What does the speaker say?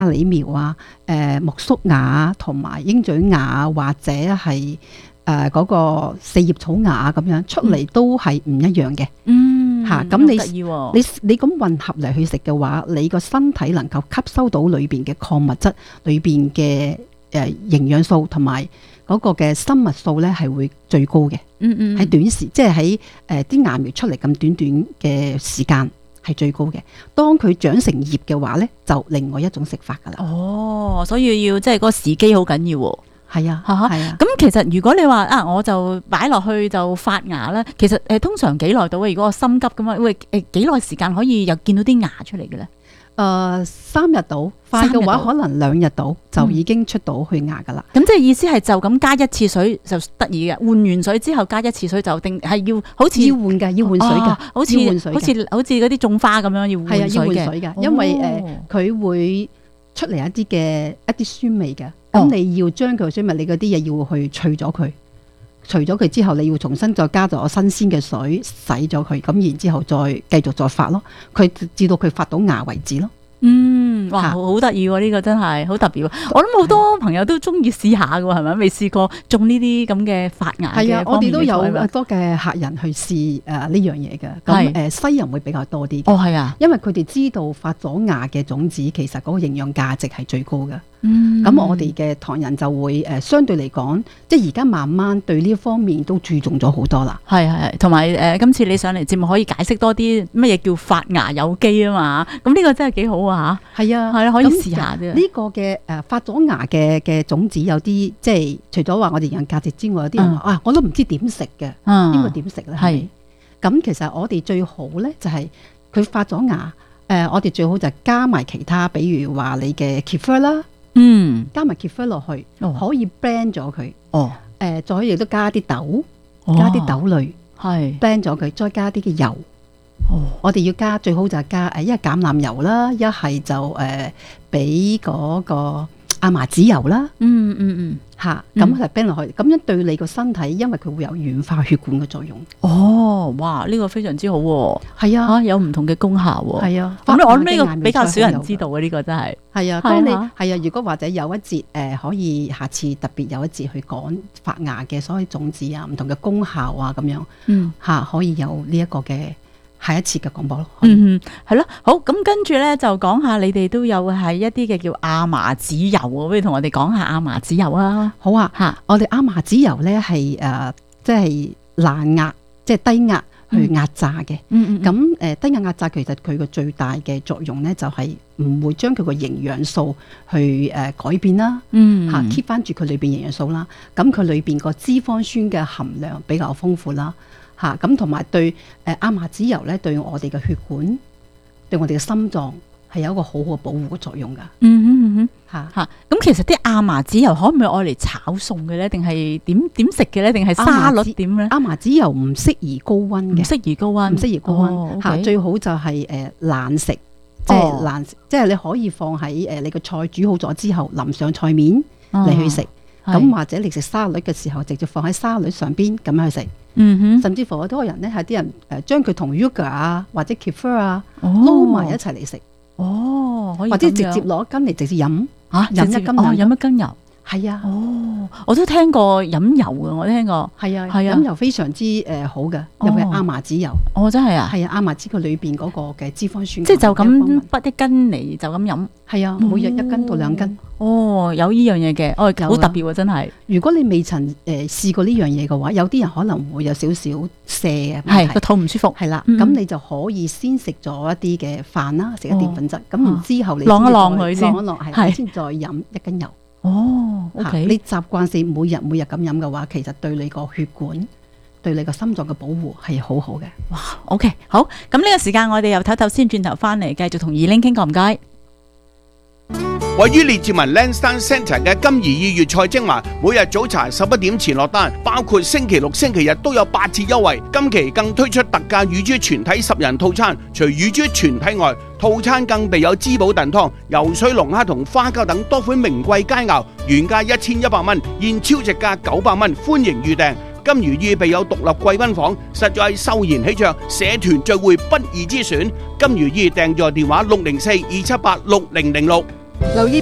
理苗啊、苜蓿芽同埋鷹嘴芽或者係嗰個四葉草芽咁樣出嚟都係唔一樣嘅。咁你咁混合嚟去食嘅話，你個身體能夠吸收到裏邊嘅礦物質、裏邊嘅營養素同埋嗰個嘅生物素咧，係會最高嘅。喺短時，即係喺啲芽苗出嚟咁短短嘅時間係最高嘅。當佢長成葉嘅話咧，就另外一種食法噶啦。 所以要即係嗰個時機好緊要喎。 係啊， 咁其實如果你話我就擺落去就發芽咧，其實通常幾耐到啊？如果我心急咁啊，幾耐時間可以又見到啲芽出嚟嘅咧 ？3日到，快嘅話可能2日到就已經出到去芽噶啦。 咁即係意思係就咁加一次水就得意嘅，換完水之後加一次水就定係要好似要換㗎，要換水㗎， 好似嗰啲種花咁樣要換水嘅， 因為佢會出嚟一啲酸味嘅。咁你要將佢酸味，你嗰啲嘢要去除咗佢，除咗佢之後，你要重新再加咗新鮮嘅水洗咗佢，咁然之後再繼續再發咯，佢至到佢發到芽為止咯。 哇，好得意喎！呢個真係好特別喎。我諗好多朋友都中意試下嘅喎，係咪？未試過種呢啲咁嘅發芽嘅。係啊， 我哋都有好多嘅客人去試呢樣嘢嘅。咁西人會比較多啲嘅。係啊，因為佢哋知道發咗芽嘅種子其實嗰個營養價值係最高嘅。咁我哋嘅唐人就會相對嚟講，即係而家慢慢對呢一方面都注重咗好多啦。係，同埋今次你上嚟節目可以解釋多啲乜嘢叫發芽有機啊嘛。咁呢個真係幾好啊嚇。係啊，可以試下啫。呢個嘅發咗芽嘅種子有啲即係除咗話我哋營養價值之外，有啲人話我都唔知點食嘅，應該點食咧？係。咁其實我哋最好咧就係佢發咗芽，我哋最好就加埋其他，比如話你嘅茄啡啦。加埋茄啡落去，可以 blend 咗佢。再可以亦都加啲豆，加啲豆類，係 blend 咗佢，再加啲嘅油。我哋要加最好就係加一係橄欖油啦，一係就俾嗰個亞麻籽油啦。咁就 blend 落去，咁樣對你個身體，因為佢會有軟化血管嘅作用。 哇！呢個非常之好喎。係啊， 有唔同嘅功效喎。係啊，咁我諗呢個比較少人知道嘅，呢個真係。係啊，當你係啊，如果或者有一節可以下次特別有一節去講發芽嘅所有種子啊，唔同嘅功效啊咁樣，可以有呢一個嘅下一次嘅廣播咯。係咯，好，咁跟住咧就講下你哋都有係一啲嘅叫亞麻籽油啊，不如同我哋講下亞麻籽油啊。好啊，我哋亞麻籽油咧係即係冷壓，即係低壓去壓榨嘅。咁低壓壓榨其實佢個最大嘅作用咧就係唔會將佢個營養素去改變啦。keep 翻住佢裏邊營養素啦。咁佢裏邊個脂肪酸嘅含量比較豐富啦。咁同埋對亞麻籽油咧，對我哋嘅血管、對我哋嘅心臟係有一個好好嘅保護嘅作用噶。咁其實啲亞麻籽油可唔可以愛嚟炒餸嘅咧？定係點食嘅咧？定係沙律點咧？亞麻籽油唔適宜高溫嘅，唔適宜高溫。最好就係冷食，即係冷食，即係你可以放喺你個菜煮好咗之後淋上菜面嚟去食。咁或者你食沙律嘅時候，直接放喺沙律上邊咁樣去食。甚至乎好多人咧係啲人將佢同 yogurt 啊或者 kefir 啊撈埋一齊嚟食。可以或者直接攞一斤嚟直接飲。飲一斤飲一斤油。係啊。我都聽過飲油嘅，我聽過。係啊，飲油非常之好嘅，尤其係亞麻籽油。真係啊。係啊，亞麻籽佢裏邊嗰個嘅脂肪酸。即係就咁滗一斤嚟就咁飲。係啊，每日1斤到2斤。有呢樣嘢嘅，好特別喎，真係。如果你未曾試過呢樣嘢嘅話，有啲人可能會有少少瀉啊，係個肚唔舒服。係啦，咁你就可以先食咗一啲嘅飯啦，食一澱粉質，咁然之後你晾一晾佢先，係先再飲1斤油。OK。你習慣性每日咁飲嘅話，其實對你個血管、對你個心臟嘅保護係好好嘅。哇，OK， 好，咁呢個時間我哋又唞唞先，轉頭翻嚟繼續同Elaine傾過，唔該。 位於列治文 Lansdowne Centre 嘅金怡粵菜精華，每日早茶11點前落單，包括星期六、星期日都有8折優惠。今期更推出特價乳豬全體10人套餐，除乳豬全體外，套餐更備有滋補燉湯、游水龍蝦同花膠等多款名貴佳肴，原價1100蚊，現超值價900蚊，歡迎預訂。金如意備有獨立貴賓房，實在秀賢喜鵲，社團聚會不二之選。金如意訂座電話604-278-6006。 留意